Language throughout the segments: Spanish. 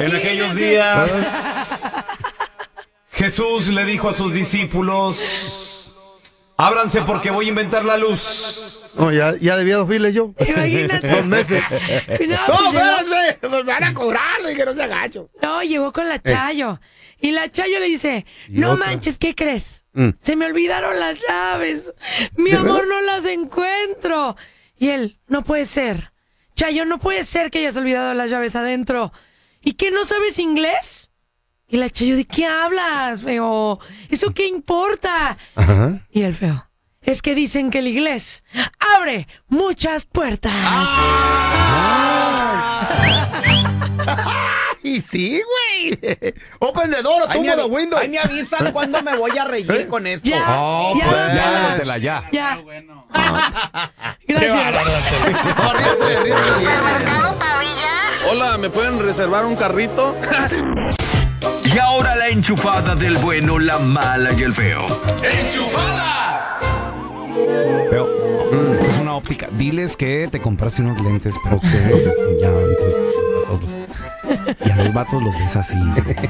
En aquellos días, Jesús le dijo a sus discípulos: ábranse porque voy a inventar la luz. No, ya debía 2 biles yo. Imagínate. 2 meses. No, espérate, me van a cobrarlo y que no se agacho. No, llegó con la Chayo. Y la Chayo le dice, no manches, ¿qué crees? Se me olvidaron las llaves. Mi amor, no las encuentro. Y él, no puede ser. Chayo, no puede ser que hayas olvidado las llaves adentro. ¿Y qué, no sabes inglés? Y la Chayo, ¿de qué hablas, feo? ¿Eso qué importa? Ajá. Y el feo, es que dicen que el inglés abre muchas puertas. Y sí, güey. Open the door, tumbo the window. Ahí me avisan cuándo me voy a reír con esto. Ya, Ya. ya. Bueno. Gracias. Hola, ¿me pueden reservar un carrito? Y ahora la enchufada del bueno, la mala y el feo. ¡Enchufada! Pero, es una óptica. Diles que te compraste unos lentes, pero que los ya, entonces, a todos. Y a los vatos los ves así.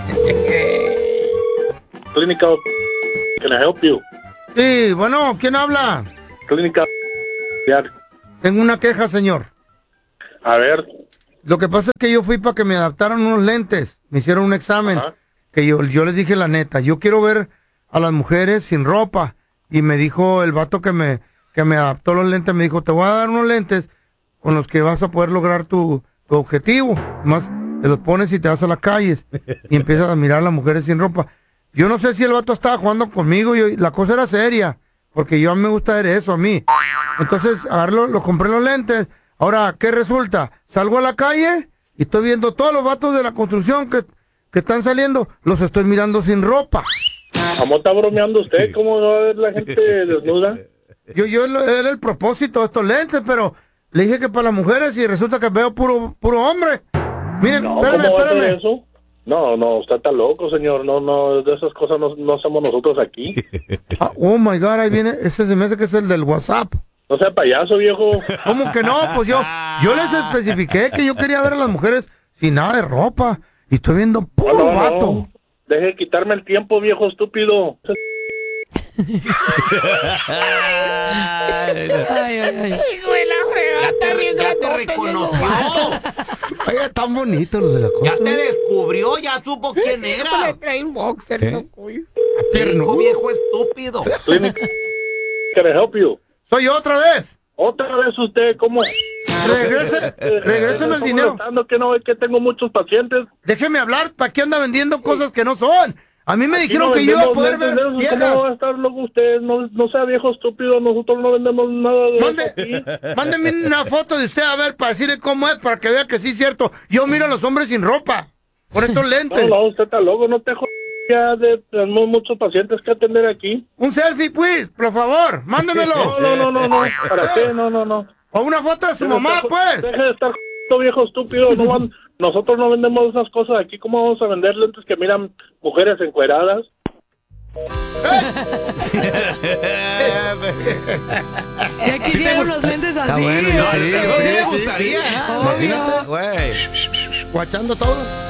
Clínica, can I help you? Sí, bueno, ¿quién habla? Clínica, ya. Tengo una queja, señor. A ver. Lo que pasa es que yo fui para que me adaptaran unos lentes. Me hicieron un examen. Ajá. Que yo les dije la neta. Yo quiero ver a las mujeres sin ropa. Y me dijo el vato que me adaptó los lentes. Me dijo, te voy a dar unos lentes con los que vas a poder lograr tu objetivo. Más te los pones y te vas a las calles. Y empiezas a mirar a las mujeres sin ropa. Yo no sé si el vato estaba jugando conmigo. La cosa era seria. Porque yo a mí me gusta ver eso a mí. Entonces, lo compré los lentes. Ahora, ¿qué resulta? Salgo a la calle y estoy viendo todos los vatos de la construcción que están saliendo, los estoy mirando sin ropa. ¿Cómo está bromeando usted? ¿Cómo va a ver la gente desnuda? Yo era el propósito de estos lentes, pero le dije que para las mujeres y resulta que veo puro hombre. Miren, No, ¿cómo va a hacer espérame. eso? No, usted está loco, señor. No, de esas cosas no hacemos nosotros aquí. Oh my God, ahí viene, ese se me hace que es el del WhatsApp. No sea payaso, viejo. ¿Cómo que no? Pues yo les especifiqué que yo quería ver a las mujeres sin nada de ropa. Y estoy viendo puro vato. Deje de quitarme el tiempo, viejo estúpido. Ay. Ya te reconoció. Oye, tan bonito lo de la cosa. Ya te descubrió, ya supo quién era. Le trae un boxer, no, güey. Hijo viejo estúpido. Clínica, can I help you? Soy yo otra vez. Otra vez usted, ¿cómo? Regréseme el dinero. Que no, es que tengo muchos pacientes. Déjeme hablar, ¿para qué anda vendiendo cosas que no son? A mí me Aquí dijeron no que yo iba a vendemos poder ver lentes de esos. viejas. ¿Cómo va a estar loco usted? No sea viejo estúpido, nosotros no vendemos nada de eso aquí. Mándeme una foto de usted a ver para decirle cómo es, para que vea que sí es cierto. Yo miro a los hombres sin ropa, con estos lentes. No, usted está loco, no te jodas. Ya tenemos muchos pacientes que atender aquí. Un selfie, pues, por favor, mándemelo. No, ¿para qué? No. O una foto de su mamá, pues. Deje de estar viejo estúpido, nosotros no vendemos esas cosas aquí. ¿Cómo vamos a vender lentes que miran mujeres encueradas? Ya quisieron los lentes así. Bueno, sí me sí. gustaría. Obvio. Güey. Guachando todo.